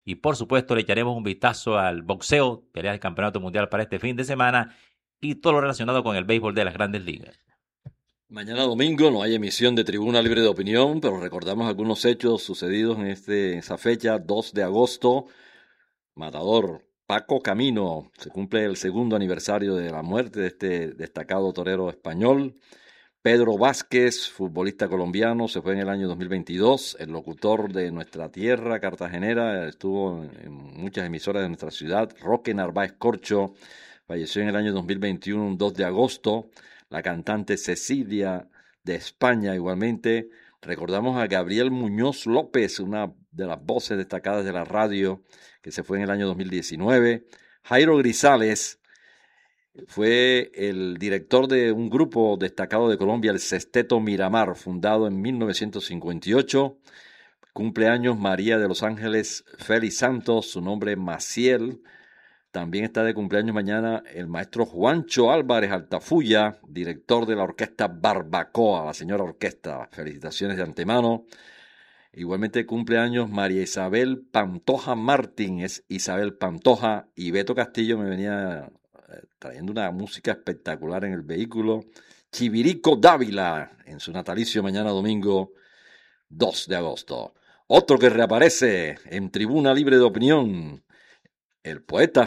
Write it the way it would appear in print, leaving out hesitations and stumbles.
Y por supuesto le echaremos un vistazo al boxeo, peleas del Campeonato Mundial para este fin de semana y todo lo relacionado con el béisbol de las Grandes Ligas. Mañana domingo no hay emisión de Tribuna Libre de Opinión, pero recordamos algunos hechos sucedidos en esa fecha, 2 de agosto. Matador Paco Camino, se cumple el segundo aniversario de la muerte de este destacado torero español. Pedro Vázquez, futbolista colombiano, se fue en el año 2022, el locutor de nuestra tierra cartagenera, estuvo en muchas emisoras de nuestra ciudad. Roque Narváez Corcho falleció en el año 2021, un 2 de agosto. La cantante Cecilia de España igualmente. Recordamos a Gabriel Muñoz López, una de las voces destacadas de la radio, que se fue en el año 2019. Jairo Grisales fue el director de un grupo destacado de Colombia, el Sesteto Miramar, fundado en 1958. Cumpleaños María de los Ángeles Félix Santos, su nombre Maciel. También está de cumpleaños mañana el maestro Juancho Álvarez Altafulla, director de la orquesta Barbacoa, la señora orquesta. Felicitaciones de antemano. Igualmente cumpleaños María Isabel Pantoja Martín, es Isabel Pantoja, y Beto Castillo me venía trayendo una música espectacular en el vehículo. Chivirico Dávila, en su natalicio mañana domingo 2 de agosto. Otro que reaparece en Tribuna Libre de Opinión, el poeta